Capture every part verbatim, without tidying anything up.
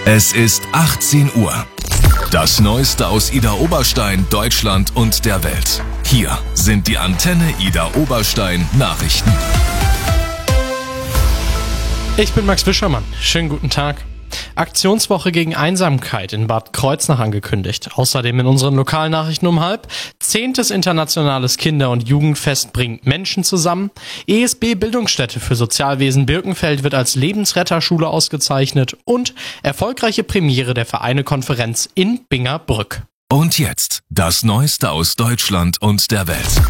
Es ist achtzehn Uhr. Das Neueste aus Idar Oberstein, Deutschland und der Welt. Hier sind die Antenne Idar Oberstein Nachrichten. Ich bin Max Wischermann. Schönen guten Tag. Aktionswoche gegen Einsamkeit in Bad Kreuznach angekündigt. Außerdem in unseren Lokalnachrichten um halb. Zehntes internationales Kinder- und Jugendfest bringt Menschen zusammen. E S B Bildungsstätte für Sozialwesen Birkenfeld wird als Lebensretterschule ausgezeichnet. Und erfolgreiche Premiere der Vereine-Konferenz in Bingerbrück. Und jetzt das Neueste aus Deutschland und der Welt.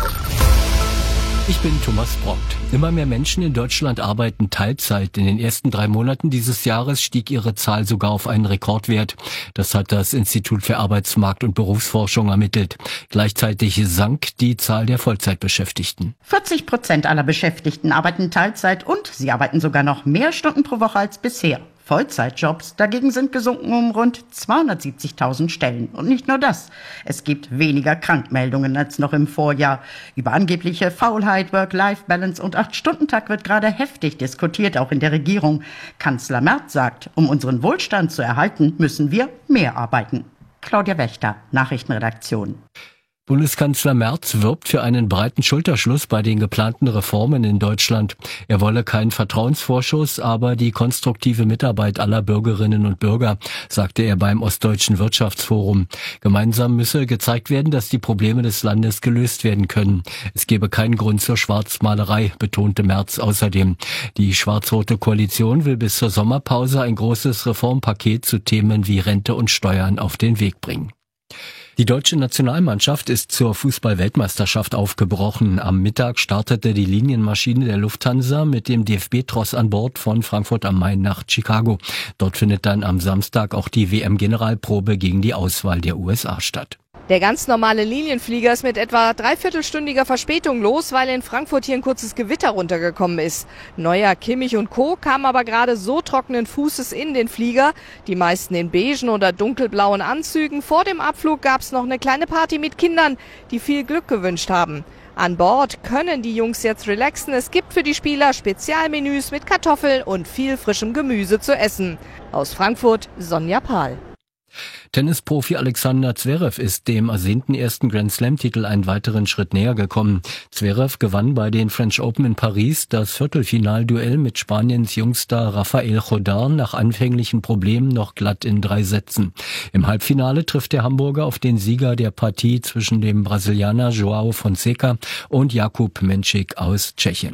Ich bin Thomas Brockt. Immer mehr Menschen in Deutschland arbeiten Teilzeit. In den ersten drei Monaten dieses Jahres stieg ihre Zahl sogar auf einen Rekordwert. Das hat das Institut für Arbeitsmarkt- und Berufsforschung ermittelt. Gleichzeitig sank die Zahl der Vollzeitbeschäftigten. vierzig Prozent aller Beschäftigten arbeiten Teilzeit und sie arbeiten sogar noch mehr Stunden pro Woche als bisher. Vollzeitjobs dagegen sind gesunken um rund zweihundertsiebzigtausend Stellen. Und nicht nur das. Es gibt weniger Krankmeldungen als noch im Vorjahr. Über angebliche Faulheit, Work-Life-Balance und acht-Stunden-Tag wird gerade heftig diskutiert, auch in der Regierung. Kanzler Merz sagt, um unseren Wohlstand zu erhalten, müssen wir mehr arbeiten. Claudia Wächter, Nachrichtenredaktion. Bundeskanzler Merz wirbt für einen breiten Schulterschluss bei den geplanten Reformen in Deutschland. Er wolle keinen Vertrauensvorschuss, aber die konstruktive Mitarbeit aller Bürgerinnen und Bürger, sagte er beim Ostdeutschen Wirtschaftsforum. Gemeinsam müsse gezeigt werden, dass die Probleme des Landes gelöst werden können. Es gebe keinen Grund zur Schwarzmalerei, betonte Merz außerdem. Die schwarz-rote Koalition will bis zur Sommerpause ein großes Reformpaket zu Themen wie Rente und Steuern auf den Weg bringen. Die deutsche Nationalmannschaft ist zur Fußball-Weltmeisterschaft aufgebrochen. Am Mittag startete die Linienmaschine der Lufthansa mit dem D F B-Tross an Bord von Frankfurt am Main nach Chicago. Dort findet dann am Samstag auch die W M-Generalprobe gegen die Auswahl der U S A statt. Der ganz normale Linienflieger ist mit etwa dreiviertelstündiger Verspätung los, weil in Frankfurt hier ein kurzes Gewitter runtergekommen ist. Neuer, Kimmich und Co. kamen aber gerade so trockenen Fußes in den Flieger. Die meisten in beigen oder dunkelblauen Anzügen. Vor dem Abflug gab es noch eine kleine Party mit Kindern, die viel Glück gewünscht haben. An Bord können die Jungs jetzt relaxen. Es gibt für die Spieler Spezialmenüs mit Kartoffeln und viel frischem Gemüse zu essen. Aus Frankfurt, Sonja Pahl. Tennisprofi Alexander Zverev ist dem ersehnten ersten Grand-Slam-Titel einen weiteren Schritt näher gekommen. Zverev gewann bei den French Open in Paris das Viertelfinalduell mit Spaniens Jungstar Rafael Jodar nach anfänglichen Problemen noch glatt in drei Sätzen. Im Halbfinale trifft der Hamburger auf den Sieger der Partie zwischen dem Brasilianer Joao Fonseca und Jakub Menšík aus Tschechien.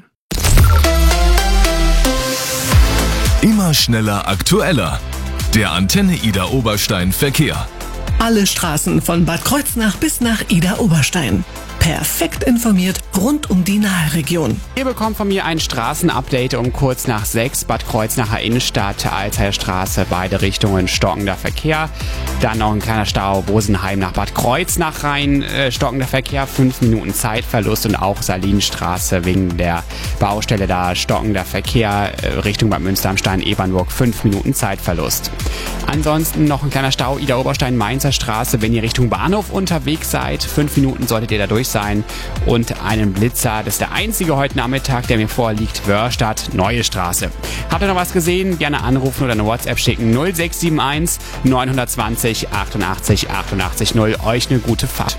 Immer schneller, aktueller. Der Antenne Idar Oberstein Verkehr. Alle Straßen von Bad Kreuznach bis nach Idar Oberstein. Perfekt informiert rund um die Naheregion. Ihr bekommt von mir ein Straßenupdate um kurz nach sechs. Bad Kreuznacher Innenstadt, Alzheimer Straße, beide Richtungen stockender Verkehr. Dann noch ein kleiner Stau Bosenheim nach Bad Kreuznach rein, äh, stockender Verkehr, fünf Minuten Zeitverlust. Und auch Salinstraße wegen der Baustelle da stockender Verkehr äh, Richtung Bad Münster am Stein, Ebernburg, fünf Minuten Zeitverlust. Ansonsten noch ein kleiner Stau Idar Oberstein Mainzer Straße, wenn ihr Richtung Bahnhof unterwegs seid. Fünf Minuten solltet ihr da durch sein. Und einen Blitzer, das ist der einzige heute Nachmittag, der mir vorliegt, Wörstadt, Neue Straße. Habt ihr noch was gesehen? Gerne anrufen oder eine WhatsApp schicken. null sechs sieben eins neun zwei null achtundachtzig achtundachtzig null. Euch eine gute Fahrt.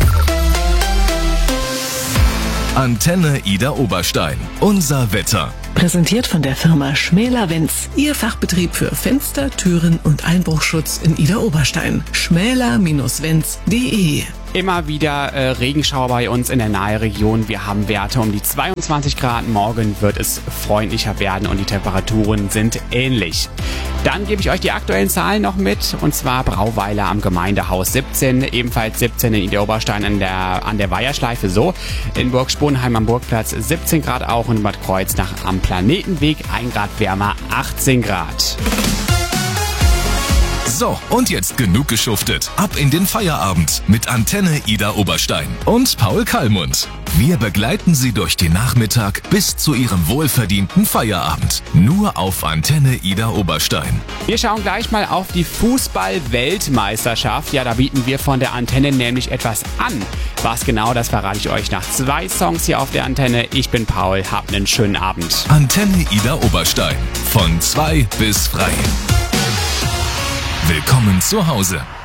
Antenne Idar Oberstein. Unser Wetter. Präsentiert von der Firma Schmäler-Wenz. Ihr Fachbetrieb für Fenster, Türen und Einbruchschutz in Idar Oberstein. schmäler Bindestrich wenz punkt de. Immer wieder äh, Regenschauer bei uns in der Naheregion. Wir haben Werte um die zweiundzwanzig Grad. Morgen wird es freundlicher werden und die Temperaturen sind ähnlich. Dann gebe ich euch die aktuellen Zahlen noch mit. Und zwar Brauweiler am Gemeindehaus siebzehn. Ebenfalls siebzehn in Idar Oberstein an der, an der Weiherschleife. So. In Burg Sponheim am Burgplatz siebzehn Grad auch. Und in Bad Kreuznach am Planetenweg ein Grad wärmer, achtzehn Grad. So, und jetzt genug geschuftet. Ab in den Feierabend mit Antenne Idar Oberstein und Paul Kallmund. Wir begleiten Sie durch den Nachmittag bis zu Ihrem wohlverdienten Feierabend. Nur auf Antenne Idar Oberstein. Wir schauen gleich mal auf die Fußball-Weltmeisterschaft. Ja, da bieten wir von der Antenne nämlich etwas an. Was genau, das verrate ich euch nach zwei Songs hier auf der Antenne. Ich bin Paul, habt einen schönen Abend. Antenne Idar Oberstein. Von zwei bis frei. Willkommen zu Hause.